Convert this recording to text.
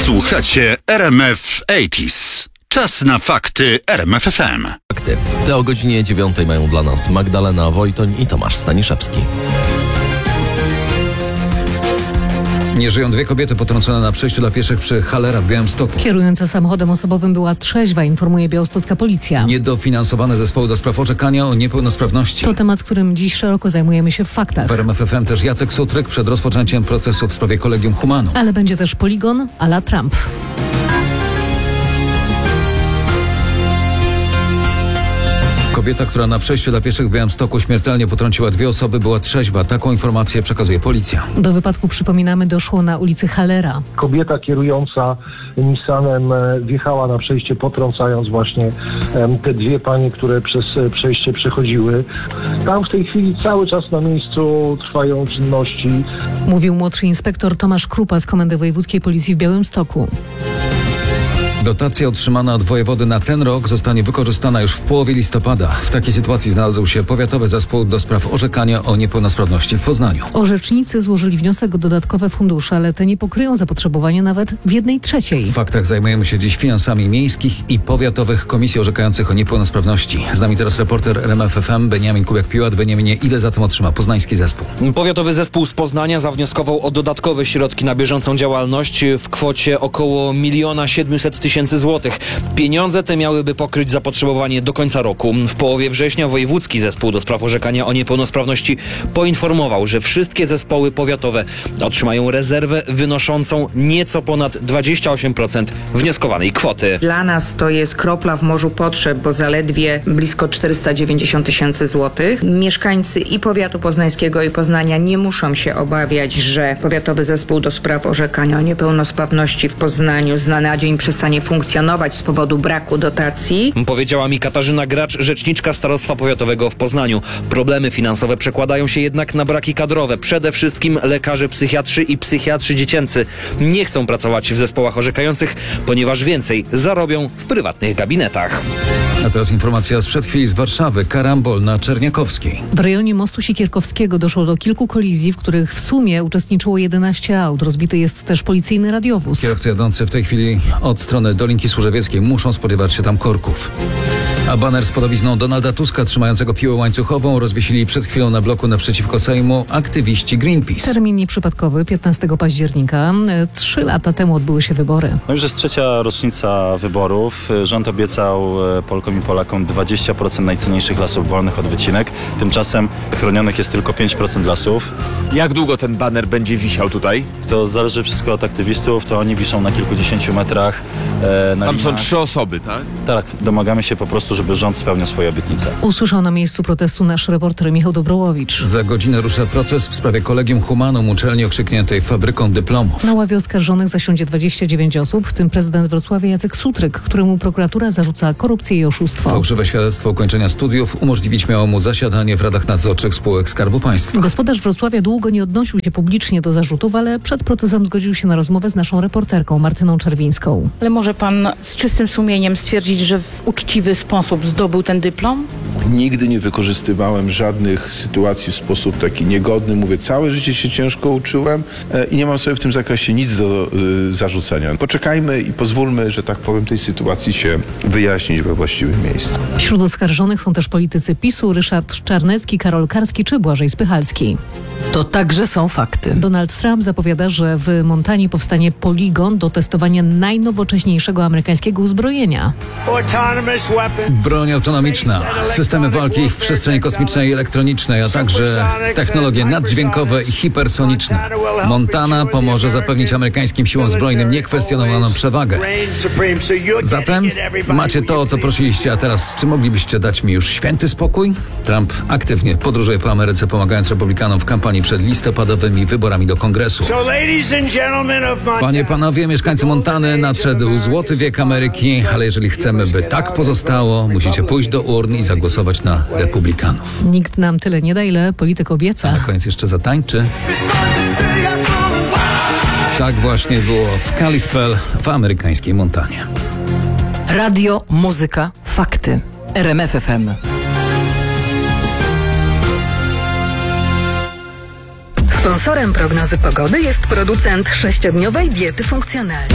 Słuchacie RMF 80s. Czas na fakty RMF FM. Fakty. Te o godzinie 9 mają dla nas Magdalena Wojtoń i Tomasz Staniszewski. Nie żyją dwie kobiety potrącone na przejściu dla pieszych przy Halera w Białymstoku. Kierująca samochodem osobowym była trzeźwa, informuje białostocka policja. Niedofinansowane zespoły do spraw orzekania o niepełnosprawności. To temat, którym dziś szeroko zajmujemy się w faktach. W RMF FM też Jacek Sutryk przed rozpoczęciem procesu w sprawie Collegium Humanum. Ale będzie też poligon à la Trump. Kobieta, która na przejściu dla pieszych w Białymstoku śmiertelnie potrąciła dwie osoby, była trzeźwa. Taką informację przekazuje policja. Do wypadku, przypominamy, doszło na ulicy Halera. Kobieta kierująca Nissanem wjechała na przejście, potrącając właśnie te dwie panie, które przez przejście przechodziły. Tam w tej chwili cały czas na miejscu trwają czynności. Mówił młodszy inspektor Tomasz Krupa z Komendy Wojewódzkiej Policji w Białymstoku. Dotacja otrzymana od wojewody na ten rok zostanie wykorzystana już w połowie listopada. W takiej sytuacji znalazł się Powiatowy Zespół do spraw orzekania o niepełnosprawności w Poznaniu. Orzecznicy złożyli wniosek o dodatkowe fundusze, ale te nie pokryją zapotrzebowania nawet w 1/3. W faktach zajmujemy się dziś finansami miejskich i powiatowych komisji orzekających o niepełnosprawności. Z nami teraz reporter RMF FM Beniamin Kubiak-Piłat. Beniaminie, ile zatem otrzyma poznański zespół? Powiatowy Zespół z Poznania zawnioskował o dodatkowe środki na bieżącą działalność w kwocie około 1 700 000 złotych. Pieniądze te miałyby pokryć zapotrzebowanie do końca roku. W połowie września Wojewódzki Zespół do spraw orzekania o niepełnosprawności poinformował, że wszystkie zespoły powiatowe otrzymają rezerwę wynoszącą nieco ponad 28% wnioskowanej kwoty. Dla nas to jest kropla w morzu potrzeb, bo zaledwie blisko 490 000 złotych. Mieszkańcy i powiatu poznańskiego i Poznania nie muszą się obawiać, że Powiatowy Zespół do spraw orzekania o niepełnosprawności w Poznaniu na dzień przestanie funkcjonować z powodu braku dotacji. Powiedziała mi Katarzyna Gracz, rzeczniczka Starostwa Powiatowego w Poznaniu. Problemy finansowe przekładają się jednak na braki kadrowe. Przede wszystkim lekarze psychiatrzy i psychiatrzy dziecięcy nie chcą pracować w zespołach orzekających, ponieważ więcej zarobią w prywatnych gabinetach. A teraz informacja sprzed chwili z Warszawy. Karambol na Czerniakowskiej. W rejonie mostu Siekierkowskiego doszło do kilku kolizji, w których w sumie uczestniczyło 11 aut. Rozbity jest też policyjny radiowóz. Kierowcy jadący w tej chwili od strony Dolinki Służewieckiej muszą spodziewać się tam korków. A baner z podobizną Donalda Tuska trzymającego piłę łańcuchową rozwiesili przed chwilą na bloku naprzeciwko Sejmu aktywiści Greenpeace. Termin nieprzypadkowy, 15 października. 3 lata temu odbyły się wybory. No już jest trzecia rocznica wyborów. Rząd obiecał Polkom i Polakom 20% najcenniejszych lasów wolnych od wycinek. Tymczasem chronionych jest tylko 5% lasów. Jak długo ten baner będzie wisiał tutaj? To zależy wszystko od aktywistów, to oni wiszą na kilkudziesięciu metrach. Tam są 3 osoby, tak? Tak, domagamy się po prostu, żeby rząd spełniał swoje obietnice. Usłyszał na miejscu protestu nasz reporter Michał Dobrołowicz. Za godzinę rusza proces w sprawie Collegium Humanum, uczelni okrzykniętej fabryką dyplomów. Na ławie oskarżonych zasiądzie 29 osób, w tym prezydent Wrocławia Jacek Sutryk, któremu prokuratura zarzuca korupcję i oszustwo. Fałszywe świadectwo ukończenia studiów umożliwić miało mu zasiadanie w radach nadzorczych spółek Skarbu Państwa. Gospodarz Wrocławia długo nie odnosił się publicznie do zarzutów, ale przed procesem zgodził się na rozmowę z naszą reporterką Martyną Czerwińską. Ale może pan z czystym sumieniem stwierdzić, że w uczciwy sposób zdobył ten dyplom? Nigdy nie wykorzystywałem żadnych sytuacji w sposób taki niegodny. Mówię, całe życie się ciężko uczyłem i nie mam sobie w tym zakresie nic do zarzucenia. Poczekajmy i pozwólmy, że tak powiem, tej sytuacji się wyjaśnić we właściwym miejscu. Wśród oskarżonych są też politycy PiS-u, Ryszard Czarnecki, Karol Karski czy Błażej Spychalski. To także są fakty. Donald Trump zapowiada, że w Montanie powstanie poligon do testowania najnowocześniejszego amerykańskiego uzbrojenia. Broń autonomiczna, systemy walki w przestrzeni kosmicznej i elektronicznej, a także technologie naddźwiękowe i hipersoniczne. Montana pomoże zapewnić amerykańskim siłom zbrojnym niekwestionowaną przewagę. Zatem macie to, o co prosiliście, a teraz czy moglibyście dać mi już święty spokój? Trump aktywnie podróżuje po Ameryce, pomagając republikanom w kampanii przed listopadowymi wyborami do Kongresu. Panie, panowie, mieszkańcy Montany, nadszedł złoty wiek Ameryki, ale jeżeli chcemy, by tak pozostało, musicie pójść do urn i zagłosować na republikanów. Nikt nam tyle nie da, ile polityk obieca. A na koniec jeszcze zatańczy. Tak właśnie było w Kalispell w amerykańskiej Montanie. Radio, muzyka, fakty. RMF FM. Sponsorem prognozy pogody jest producent 6-dniowej diety funkcjonalnej.